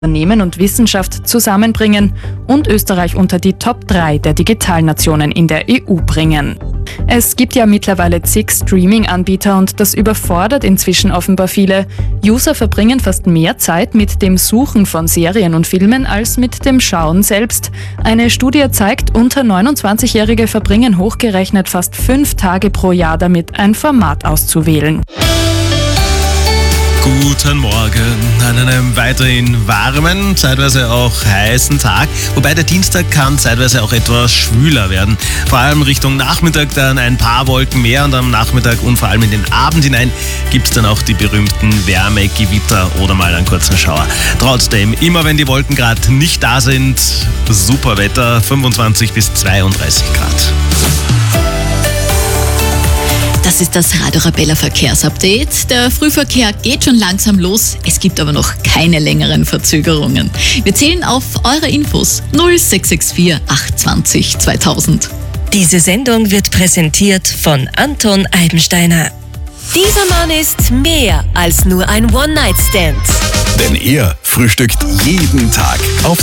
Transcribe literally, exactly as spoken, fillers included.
Unternehmen und Wissenschaft zusammenbringen und Österreich unter die Top drei der Digitalnationen in der E U bringen. Es gibt ja mittlerweile zig Streaming-Anbieter und das überfordert inzwischen offenbar viele. User verbringen fast mehr Zeit mit dem Suchen von Serien und Filmen als mit dem Schauen selbst. Eine Studie zeigt, unter neunundzwanzigjährige verbringen hochgerechnet fast fünf Tage pro Jahr damit, ein Format auszuwählen. Guten Morgen an einem weiterhin warmen, zeitweise auch heißen Tag. Wobei der Dienstag kann zeitweise auch etwas schwüler werden. Vor allem Richtung Nachmittag dann ein paar Wolken mehr und am Nachmittag und vor allem in den Abend hinein gibt es dann auch die berühmten Wärmegewitter oder mal einen kurzen Schauer. Trotzdem, immer wenn die Wolken gerade nicht da sind, super Wetter, fünfundzwanzig bis zweiunddreißig Grad. Das ist das Radio Arabella Verkehrsupdate. Der Frühverkehr geht schon langsam los. Es gibt aber noch keine längeren Verzögerungen. Wir zählen auf eure Infos null sechs sechs vier acht zwanzig zweitausend. Diese Sendung wird präsentiert von Anton Eibensteiner. Dieser Mann ist mehr als nur ein One-Night-Stand. Denn er frühstückt jeden Tag auf